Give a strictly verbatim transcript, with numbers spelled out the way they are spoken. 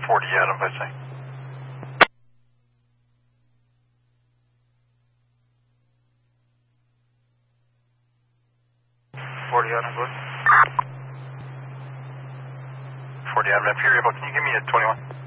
forty Adam, I say. forty Adam, good. forty Adam, if you're able, can you give me a twenty-one?